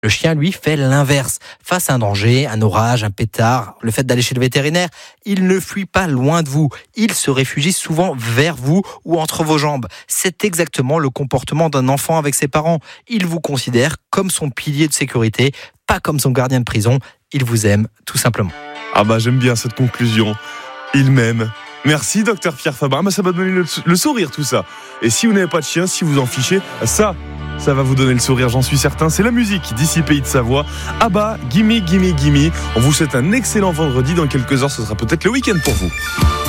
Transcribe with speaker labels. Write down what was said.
Speaker 1: Le chien, lui, fait l'inverse. Face à un danger, un orage, un pétard, le fait d'aller chez le vétérinaire, il ne fuit pas loin de vous. Il se réfugie souvent vers vous ou entre vos jambes. C'est exactement le comportement d'un enfant avec ses parents. Il vous considère comme son pilier de sécurité, pas comme son gardien de prison. Il vous aime, tout simplement.
Speaker 2: Ah bah j'aime bien cette conclusion. Il m'aime. Merci docteur Pierre Fabre. Ça va donner le sourire tout ça. Et si vous n'avez pas de chien, si vous en fichez, ça va vous donner le sourire, j'en suis certain. C'est la musique d'ici Pays de Savoie. Abba, gimme, gimme, gimme. On vous souhaite un excellent vendredi. Dans quelques heures, ce sera peut-être le week-end pour vous.